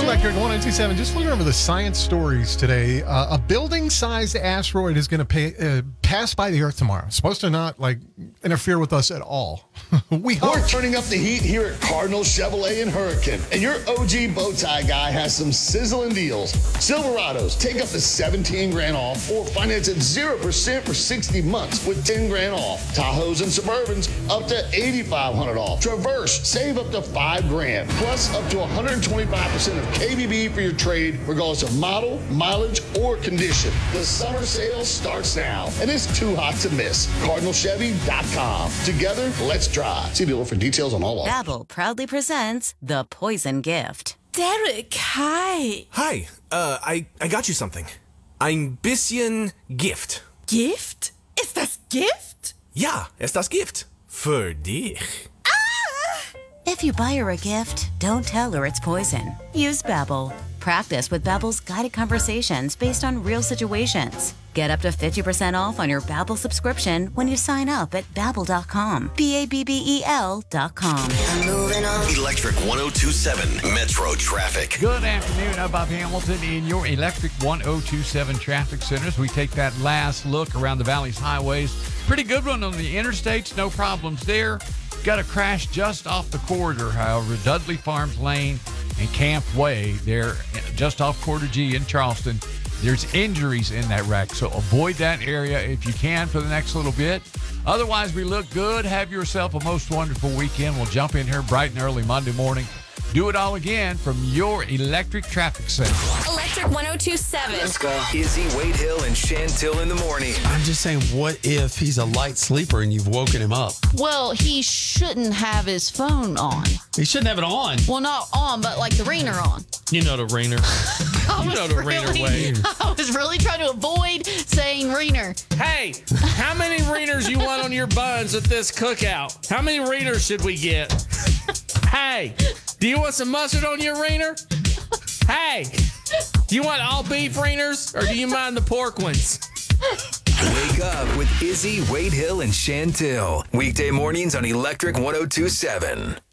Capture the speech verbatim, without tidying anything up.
Electric one oh two point seven. Just looking over the science stories today. Uh, a building-sized asteroid is going to uh, pass by the Earth tomorrow. It's supposed to not like interfere with us at all. we hope. We're turning up the heat here at Cardinal Chevrolet and Hurricane, and your O G bow tie guy has some sizzling deals. Silverados take up to seventeen grand off, or finance at zero percent for sixty months with ten grand off. Tahoes and Suburbans up to eighty-five hundred off. Traverse save up to five grand, plus up to one hundred twenty-five percent of K B B for your trade, regardless of model, mileage, or condition. The summer sale starts now, and it's too hot to miss. Cardinal Chevy dot com. Together, let's drive. See dealer for details on all offers. Babbel proudly presents The Poison Gift. Derek, hi. Hi, uh, I, I got you something. Ein bisschen Gift. Gift? Ist das Gift? Ja, ist das Gift. Für dich. If you buy her a gift, don't tell her it's poison. Use Babbel. Practice with Babbel's guided conversations based on real situations. Get up to fifty percent off on your Babbel subscription when you sign up at Babbel dot com. B A B B E L dot com. Electric one oh two point seven Metro Traffic. Good afternoon. I'm Bob Hamilton in your Electric one oh two point seven Traffic Centers. We take that last look around the Valley's highways. Pretty good one on the interstates. No problems there. Got a crash just off the corridor, however. Dudley Farms Lane and Camp Way. They're just off Quarter G in Charleston. There's injuries in that wreck, so avoid that area if you can for the next little bit. Otherwise, we look good. Have yourself a most wonderful weekend. We'll jump in here bright and early Monday morning. Do it all again from your Electric Traffic Center. Electric one oh two point seven. Let's go. Izzy, Wade Hill, and Chantil in the morning. I'm just saying, what if he's a light sleeper and you've woken him up? Well, he shouldn't have his phone on. He shouldn't have it on. Well, not on, but like the ringer on. You know the ringer. You know the really, ringer way. I was really trying to avoid saying ringer. Hey, how many readers you want on your buns at this cookout? How many readers should we get? Hey, do you want some mustard on your wiener? Hey, do you want all beef wieners or do you mind the pork ones? Wake up with Izzy, Wade Hill, and Chantil. Weekday mornings on Electric one oh two point seven.